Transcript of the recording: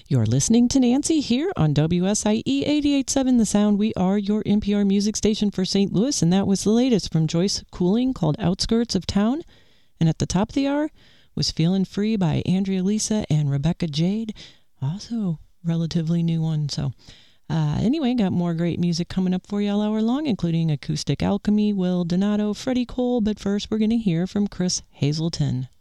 You're listening to Nancy here on WSIE 88.7 The Sound. We are your NPR music station for St. Louis, and that was the latest from Joyce Cooling called Outskirts of Town. And at the top of the hour was Feeling Free by Andrea Lisa and Rebecca Jade, also relatively new one. So anyway, got more great music coming up for you all hour long, including Acoustic Alchemy, Will Donato, Freddie Cole. But first, we're going to hear from Chris Hazelton.